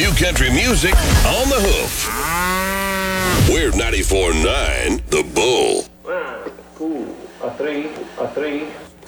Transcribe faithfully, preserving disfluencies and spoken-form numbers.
New country music on the hoof. We're ninety-four point nine The Bull. One, two, a three, a three.